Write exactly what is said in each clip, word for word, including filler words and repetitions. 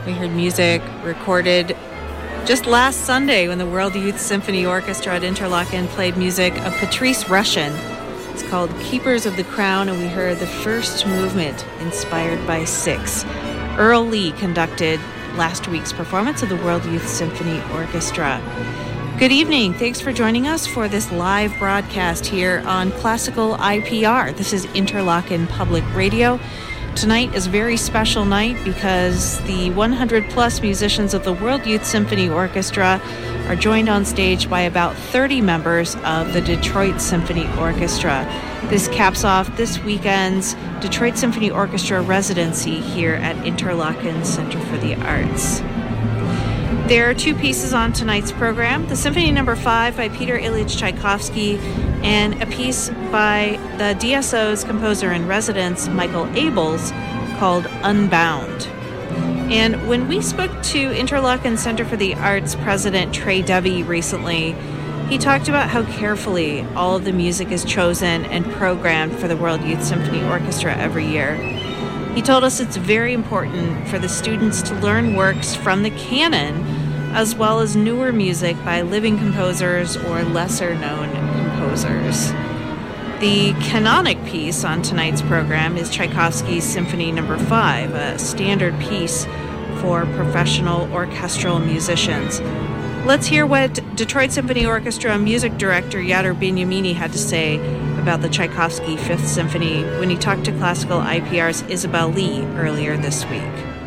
We heard music recorded just last Sunday when the World Youth Symphony Orchestra at Interlochen played music of Patrice Rushen. It's called Keepers of the Crown, and we heard the first movement inspired by Six. Earl Lee conducted last week's performance of the World Youth Symphony Orchestra. Good evening. Thanks for joining us for this live broadcast here on Classical I P R. This is Interlochen Public Radio. Tonight is a very special night because the one hundred plus musicians of the World Youth Symphony Orchestra are joined on stage by about thirty members of the Detroit Symphony Orchestra. This caps off this weekend's Detroit Symphony Orchestra residency here at Interlochen Center for the Arts. There are two pieces on tonight's program, the Symphony Number five by Peter Ilyich Tchaikovsky and a piece by the D S O's composer-in-residence, Michael Abels, called Unbound. And when we spoke to Interlochen Center for the Arts President Trey Devi recently, he talked about how carefully all of the music is chosen and programmed for the World Youth Symphony Orchestra every year. He told us it's very important for the students to learn works from the canon as well as newer music by living composers or lesser-known composers. The canonic piece on tonight's program is Tchaikovsky's Symphony Number five, a standard piece for professional orchestral musicians. Let's hear what Detroit Symphony Orchestra music director Yadar Binyamini had to say about the Tchaikovsky Fifth Symphony when he talked to Classical I P R's Isabel Lee earlier this week.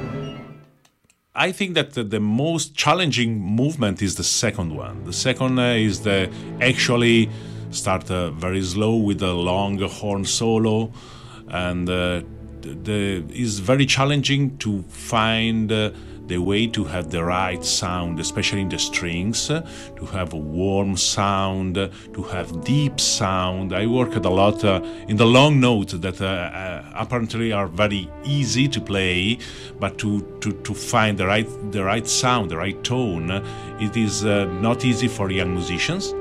I think that the, the most challenging movement is the second one. The second uh, is the actually start uh, very slow with a long horn solo, and uh, the, the is very challenging to find uh, the way to have the right sound, especially in the strings, uh, to have a warm sound, uh, to have deep sound. I worked a lot uh, in the long notes that uh, uh, apparently are very easy to play, but to, to, to find the right the right sound, the right tone, uh, it is uh, not easy for young musicians.